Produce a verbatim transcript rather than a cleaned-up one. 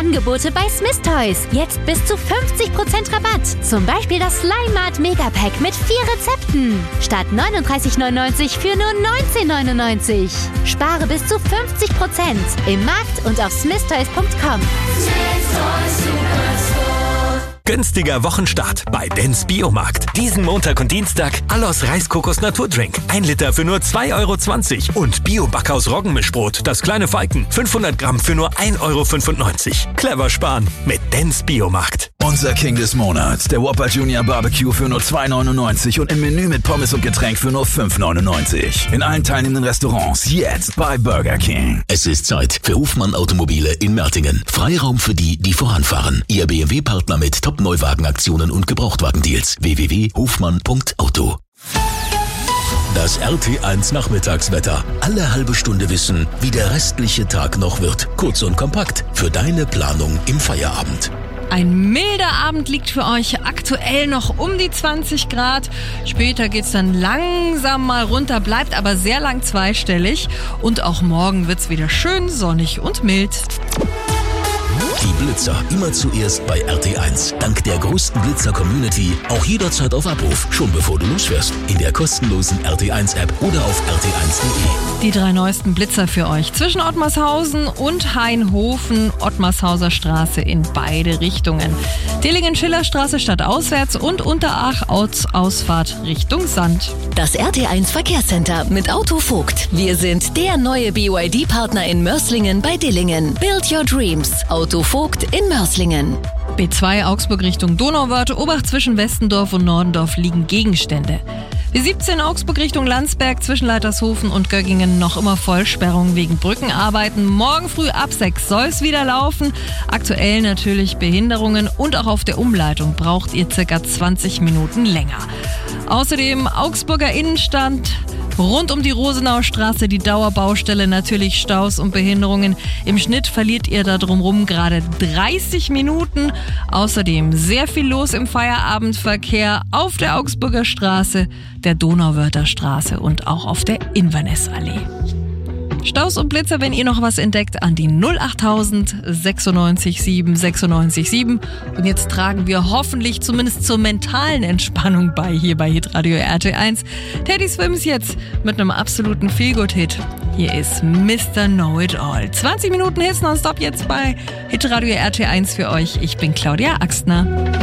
Angebote bei Smith Toys. Jetzt bis zu fünfzig Prozent Rabatt. Zum Beispiel das Slimat Megapack mit vier Rezepten. Statt neununddreißig neunundneunzig für nur neunzehn neunundneunzig. Spare bis zu fünfzig Prozent im Markt und auf smith toys punkt com. Günstiger Wochenstart bei Dens Biomarkt. Diesen Montag und Dienstag Allos Reiskokos Naturdrink. Ein Liter für nur zwei Euro zwanzig. Und Bio-Backhaus Roggenmischbrot, das kleine Falken. fünfhundert Gramm für nur ein Euro fünfundneunzig. Clever sparen mit Dens Biomarkt. Unser King des Monats, der Whopper Junior Barbecue für nur zwei neunundneunzig und im Menü mit Pommes und Getränk für nur fünf neunundneunzig. In allen teilnehmenden Restaurants jetzt bei Burger King. Es ist Zeit für Hofmann Automobile in Mertingen. Freiraum für die, die voranfahren. Ihr B M W-Partner mit Top-Neuwagenaktionen und Gebrauchtwagendeals. w w w punkt hofmann punkt auto. Das R T eins Nachmittagswetter. Alle halbe Stunde wissen, wie der restliche Tag noch wird. Kurz und kompakt für deine Planung im Feierabend. Ein milder Abend liegt für euch, aktuell noch um die zwanzig Grad. Später geht's dann langsam mal runter, bleibt aber sehr lang zweistellig. Und auch morgen wird's wieder schön sonnig und mild. Die Blitzer immer zuerst bei R T eins. Dank der größten Blitzer-Community auch jederzeit auf Abruf, schon bevor du losfährst. In der kostenlosen R T eins App oder auf r t eins punkt de. Die drei neuesten Blitzer für euch zwischen Ottmarshausen und Hainhofen, Ottmarshauser Straße in beide Richtungen. Dillingen-Schillerstraße stadtauswärts und Unterach Ausfahrt Richtung Sand. Das R T eins Verkehrscenter mit Autovogt. Wir sind der neue B Y D-Partner in Mörs-Lingen bei Dillingen. Build your dreams. Autovogt in Mörs-Lingen. B zwei Augsburg Richtung Donauwörth, Obacht zwischen Westendorf und Nordendorf liegen Gegenstände. B siebzehn Augsburg Richtung Landsberg zwischen Leitershofen und Göggingen noch immer Vollsperrung wegen Brückenarbeiten. Morgen früh ab sechs soll es wieder laufen. Aktuell natürlich Behinderungen und auch auf der Umleitung braucht ihr circa zwanzig Minuten länger. Außerdem Augsburger Innenstadt. Rund um die Rosenaustraße die Dauerbaustelle, natürlich Staus und Behinderungen. Im Schnitt verliert ihr da drumherum gerade dreißig Minuten. Außerdem sehr viel los im Feierabendverkehr auf der Augsburger Straße, der Donauwörther Straße und auch auf der Inverness-Allee. Staus und Blitzer, wenn ihr noch was entdeckt, an die null achttausend sechsundneunzig sieben sechsundneunzig sieben. Und jetzt tragen wir hoffentlich zumindest zur mentalen Entspannung bei, hier bei Hitradio R T eins. Teddy Swims jetzt mit einem absoluten Feelgood-Hit. Hier ist Mister Know-It-All. zwanzig Minuten Hits nonstop jetzt bei Hitradio R T eins für euch. Ich bin Claudia Axtner.